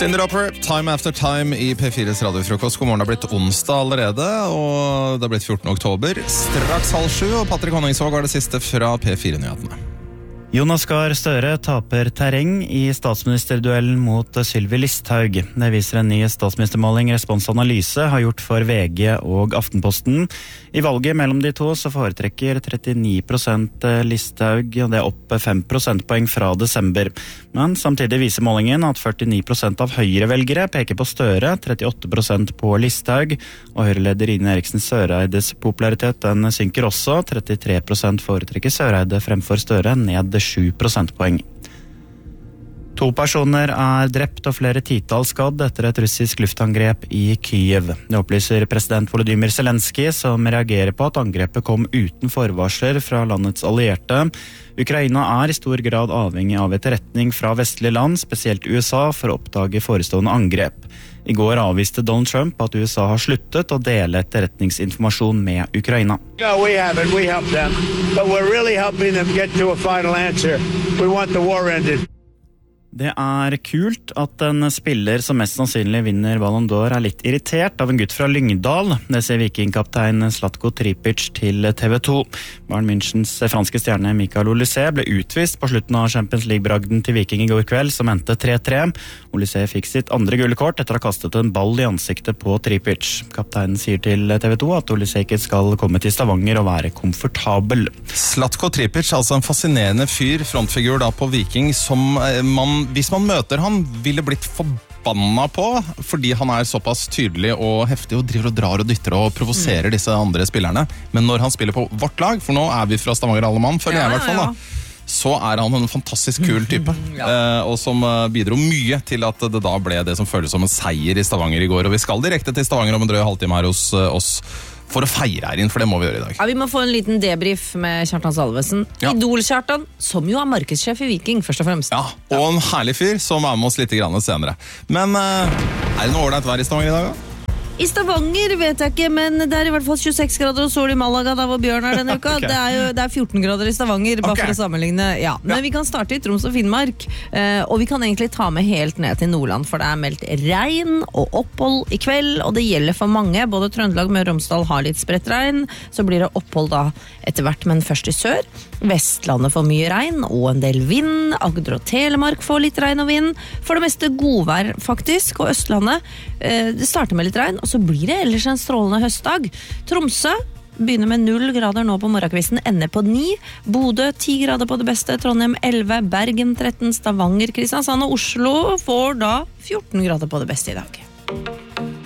Cyndi Lauper, Time After Time I P4s radiofrokost. God morgen, det har blitt onsdag allerede, og det har blitt 14. oktober. Straks 6:30, og Patrick Honningsvåg har det siste fra P4-nyhetene. Jonas Gahr Støre taper terreng I statsministerduellen mot Sylvi Listhaug. Det viser en ny statsministermåling Respons Analyse har gjort for VG og Aftenposten. I valget mellom de to så foretrekker 39% Listhaug, og det opp 5 prosentpoeng fra desember. Men samtidig viser målingen at 49% av høyrevelgere peker på Støre, 38% på Listhaug, og høyreleder Ine Eriksen Søreides popularitet den synker også. 33% foretrekker Søreide fremfor Støre, ned 7 prosentpoeng. 2 personer drept og flere titall skadd etter et russisk luftangrep I Kyiv. Det opplyser president Volodymyr Zelensky, som reagerer på at angrepet kom uten forvarsler fra landets allierte. Ukraina I stor grad avhengig av etterretning fra vestlige land, spesielt USA, for å oppdage forestående angrep. I går avviste Donald Trump at USA har sluttet å dele etterretningsinformasjon med Ukraina. No, we haven't. We helped them. But we're really helping them get to a final answer. We want the war ended. Det kult at en spiller som mest sannsynlig vinner Ballon d'Or litt irritert av en gutt fra Lyngdal. Det ser vikingkaptein Zlatko Tripic til TV 2. Bayern Münchens franske stjerne Michael Olysée ble utvist på slutten av Champions League-bragden til Viking I går kveld, som endte 3-3. Olysée fikk sitt andre gule kort etter å ha kastet en ball I ansiktet på Tripic. Kapteinen sier til TV 2 at Olysée ikke skal komme til Stavanger og være komfortabel. Zlatko Tripic, altså en fascinerende fyr, frontfigur da på Viking, som hvis man møter han, ville blitt forbanna på, fordi han såpass tydelig og heftig, og driver og drar og dytter og provoserer disse andre spillerne. Men når han spiller på vårt lag, for nå vi fra Stavanger alle mann, føler jeg I hvert fall da, så han en fantastisk kul type, og som bidro mye til at det da ble det som føles som en seier I Stavanger I går. Og vi skal direkte til Stavanger om en drøy halvtime her hos oss, for å feire her inn, for det må vi gjøre I dag. Ja, vi må få en liten debrief med Kjartan Salvesen. Ja. Idol-Kjartan, som jo markedssjef I Viking, først og fremst. Ja, og en herlig fyr som med oss litt grann senere. Men det noe ordentlig vær I Stavanger I dag da? I Stavanger vet jeg ikke, men det I hvert fall 26 grader og sol I Malaga da hvor Bjørn denne uka. Okay. Det 14 grader I Stavanger, bare for å sammenligne. Ja. Men vi kan starte I Troms og Finnmark, og vi kan egentlig ta med helt ned til Nordland, for det meldt regn og opphold I kveld, og det gjelder for mange. Både Trøndelag med Romsdal har litt spredt regn, så blir det opphold da etter hvert, men først I sør. Vestlandet får mye regn og en del vind. Agder og Telemark får litt regn og vind. For det meste godvær faktisk, og Østlandet det starter med litt regn, og så blir det ellers en strålende høstdag. Tromsø begynner med 0 grader nå på morgenkvisten, ender på 9. Bodø 10 grader på det beste, Trondheim 11, Bergen 13, Stavanger, Kristiansand og Oslo får da 14 grader på det beste I dag.